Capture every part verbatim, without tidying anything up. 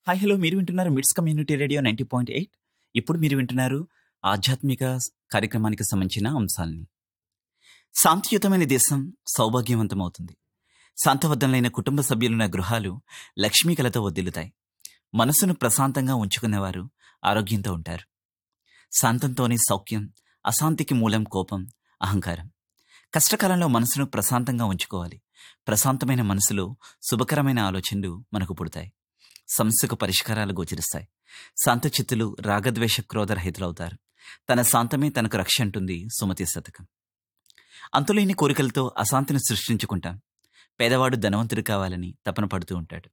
Hi hello మీరు వింటున్నారు మిట్స్ community radio ninety point eight. ఇప్పుడు మీరు వింటున్నారు ఆధ్యాత్మిక కార్యక్రమానికి సంబంధించిన అంశాలని. శాంతియుతమైన దేశం సౌభాగ్యవంతమవుతుంది. శాంతబద్ధంలైన కుటుంబ సభ్యులున్న గృహాలు లక్ష్మీ కలతో వర్ధిల్లుతాయి. మనసును ప్రశాంతంగా ఉంచుకునేవారు ఆరోగ్యంతో ఉంటారు. శాంతంతోనే సౌఖ్యం, అశాంతికి మూలం కోపం, అహంకారం. కష్టకాలంలో మనసును ప్రశాంతంగా ఉంచుకోవాలి. ప్రశాంతమైన మనసులో శుభకరమైన ఆలోచనలు మనకు పుడతాయి. సమస్యకు పరిష్కారాలు గోచరిస్తాయి. శాంతచిత్తులు రాగద్వేష క్రోధరహితులవుతారు. తన శాంతమే తనకు రక్ష అంటుంది సుమతి శతకం. అంతులేని కోరికలతో అశాంతిని సృష్టించుకుంటాం. పేదవాడు ధనవంతుడు కావాలని తపన పడుతూ ఉంటాడు.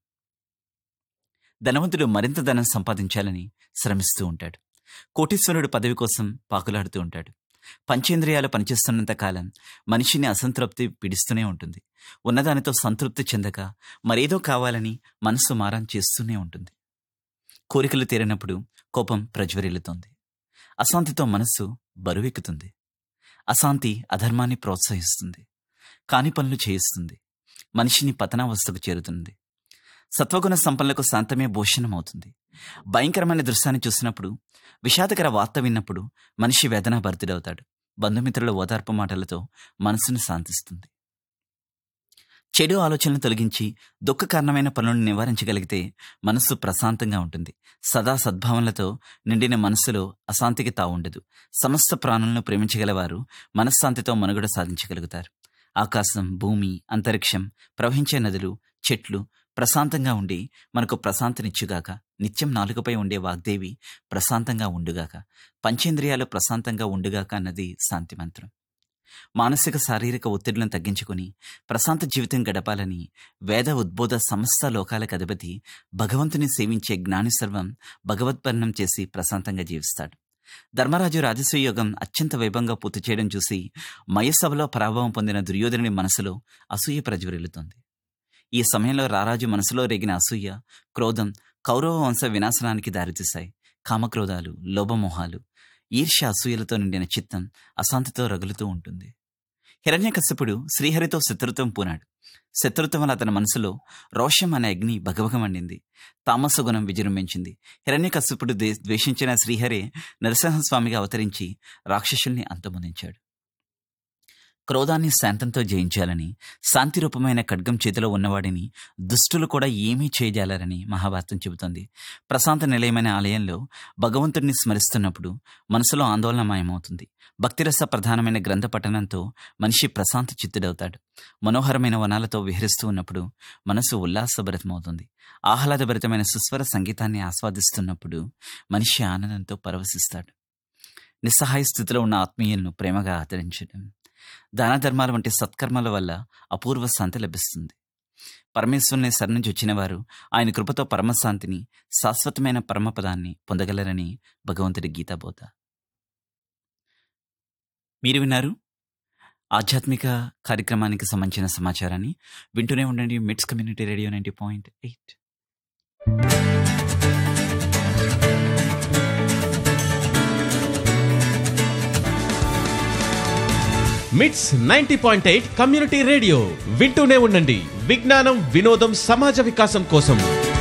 ధనవంతుడు మరింత ధనం సంపాదించాలని శ్రమిస్తూ ఉంటాడు. కోటీశ్వరుడు పదవి కోసం పాకులాడుతూ ఉంటాడు. పంచేంద్రియాలు పనిచేస్తున్నంత కాలం మనిషిని అసంతృప్తి పీడిస్తూనే ఉంటుంది. ఉన్నదానితో సంతృప్తి చెందక మరేదో కావాలని మనసు మారం చేస్తూనే ఉంటుంది. కోరికలు తీరినప్పుడు కోపం ప్రజ్వరిల్లుతుంది. అశాంతితో మనస్సు బరువెక్కుతుంది. అశాంతి అధర్మాన్ని ప్రోత్సహిస్తుంది. కాని పనులు చేయిస్తుంది. మనిషిని పతనావస్థకు చేరుతుంది. సత్వగుణ సంపన్నులకు శాంతమే భూషణమవుతుంది. భయంకరమైన దృశ్యాన్ని చూసినప్పుడు, విషాదకర వార్త విన్నప్పుడు మనిషి వేదన భరితుడవుతాడు. బంధుమిత్రుల ఓదార్పు మాటలతో మనసును శాంతిస్తుంది. చెడు ఆలోచనలు తొలగించి దుఃఖ కారణమైన పనులను నివారించగలిగితే మనస్సు ప్రశాంతంగా ఉంటుంది. సదా సద్భావనలతో నిండిన మనస్సులో అశాంతికి తావుండదు. సమస్త ప్రాణులను ప్రేమించగలవారు మనశ్శాంతితో మనుగడ సాధించగలుగుతారు. ఆకాశం, భూమి, అంతరిక్షం, ప్రవహించే నదులు, చెట్లు ప్రశాంతంగా ఉండి మనకు ప్రశాంతనిచ్చుగాక. నిత్యం నాలుకపై ఉండే వాగ్దేవి ప్రశాంతంగా ఉండుగాక. పంచేంద్రియాలు ప్రశాంతంగా ఉండుగాక అన్నది శాంతి మంత్రం. మానసిక శారీరక ఒత్తిడులను తగ్గించుకుని ప్రశాంత జీవితం గడపాలని వేద ఉద్బోధ సమస్త లోకాలకు అధిపతి భగవంతుని సేవించే జ్ఞాని సర్వం భగవద్పర్ణం చేసి ప్రశాంతంగా జీవిస్తాడు. ధర్మరాజు రాజసూయ యోగం అత్యంత వైభవంగా పూర్తి చేయడం చూసి మయసభలో పరాభవం పొందిన దుర్యోధనుని మనసులో అసూయ ప్రజ్వరిల్లుతుంది. ఈ సమయంలో రారాజు మనసులో రేగిన అసూయ, క్రోధం కౌరవ వంశ వినాశనానికి దారితీశాయి. కామక్రోధాలు, లోభమోహాలు, ఈర్ష్య అసూయలతో నిండిన చిత్తం అశాంతితో రగులుతూ ఉంటుంది. హిరణ్యకశ్యపుడు శ్రీహరితో శత్రుత్వం పూనాడు. శత్రుత్వం వల్ల అతని మనసులో రోషం అనే అగ్ని భగభగ మండింది. తామస గుణం విజృంభించింది. హిరణ్యకశ్యపుడు ద్వేషించిన శ్రీహరే నరసింహస్వామిగా అవతరించి రాక్షసుల్ని అంతమొందించాడు. క్రోధాన్ని శాంతంతో జయించాలని, శాంతి రూపమైన ఖడ్గం చేతిలో ఉన్నవాడిని దుష్టులు కూడా ఏమీ చేయజాలరని మహాభారతం చెబుతోంది. ప్రశాంత నిలయమైన ఆలయంలో భగవంతుడిని స్మరిస్తున్నప్పుడు మనసులో ఆందోళన మాయమవుతుంది. భక్తిరస ప్రధానమైన గ్రంథ పఠనంతో మనిషి ప్రశాంత చిత్తుడవుతాడు. మనోహరమైన వనాలతో విహరిస్తూ ఉన్నప్పుడు మనసు ఉల్లాసభరితమవుతుంది. ఆహ్లాదభరితమైన సుస్వర సంగీతాన్ని ఆస్వాదిస్తున్నప్పుడు మనిషి ఆనందంతో పరవశిస్తాడు. నిస్సహాయ స్థితిలో ఉన్న ఆత్మీయులను ప్రేమగా ఆదరించడం, దాన ధర్మాల వంటి సత్కర్మల వల్ల అపూర్వ శాంతి లభిస్తుంది. పరమేశ్వరుని శరణించి వచ్చిన వారు ఆయన కృపతో పరమశాంతిని, శాశ్వతమైన పరమపదాన్ని పొందగలరని భగవంతుడి గీతాబోధ. మీరు విన్నారు ఆధ్యాత్మిక కార్యక్రమానికి సంబంధించిన సమాచారాన్ని. వింటూనే ఉండండి మిట్స్ community radio ninety point eight. మిట్స్ ninety point eight community radio వింటూనే ఉండండి. విజ్ఞానం, వినోదం, సమాజ వికాసం కోసం.